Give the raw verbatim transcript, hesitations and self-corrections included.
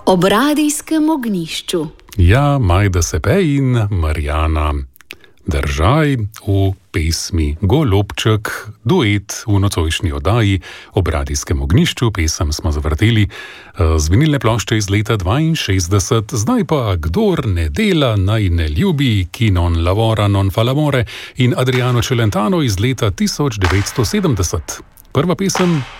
Ob radijskem ognjišču. Ja, Majda Sepe in Marjana Držaj v pesmi Golobček, duet v nocojšnji oddaji Ob radijskem ognjišču. Pesem smo zavrteli z vinilne plošče iz leta dvainšestdeset. Zdaj pa Kdor ne dela, naj ne ljubi, Chi non lavora non fa l'amore in Adriano Celentano iz leta tisoč devetsto sedemdeset. Prva pesem